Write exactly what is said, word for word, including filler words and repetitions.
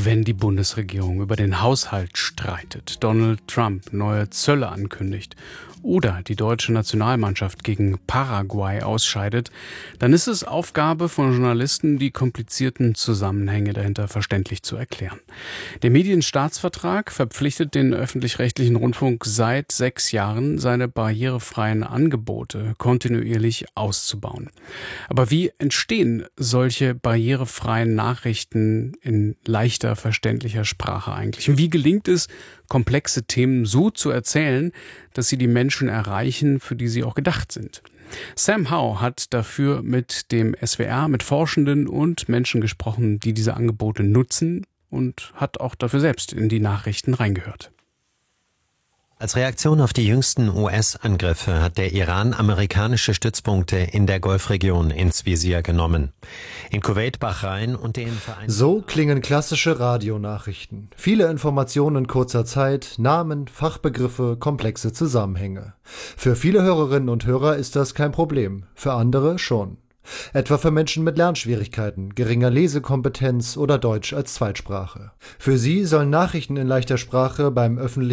Wenn die Bundesregierung über den Haushalt streitet, Donald Trump neue Zölle ankündigt oder die deutsche Nationalmannschaft gegen Paraguay ausscheidet, dann ist es Aufgabe von Journalisten, die komplizierten Zusammenhänge dahinter verständlich zu erklären. Der Medienstaatsvertrag verpflichtet den öffentlich-rechtlichen Rundfunk seit sechs Jahren, seine barrierefreien Angebote kontinuierlich auszubauen. Aber wie entstehen solche barrierefreien Nachrichten in leichter verständlicher Sprache eigentlich? Und wie gelingt es, komplexe Themen so zu erzählen, dass sie die Menschen erreichen, für die sie auch gedacht sind? Sam Howe hat dafür mit dem S W R, mit Forschenden und Menschen gesprochen, die diese Angebote nutzen, und hat auch dafür selbst in die Nachrichten reingehört. Als Reaktion auf die jüngsten U S-Angriffe hat der Iran amerikanische Stützpunkte in der Golfregion ins Visier genommen. In Kuwait, Bahrain und den Vereinigten So klingen klassische Radionachrichten. Viele Informationen in kurzer Zeit, Namen, Fachbegriffe, komplexe Zusammenhänge. Für viele Hörerinnen und Hörer ist das kein Problem, für andere schon. Etwa für Menschen mit Lernschwierigkeiten, geringer Lesekompetenz oder Deutsch als Zweitsprache. Für sie sollen Nachrichten in leichter Sprache beim öffentlichen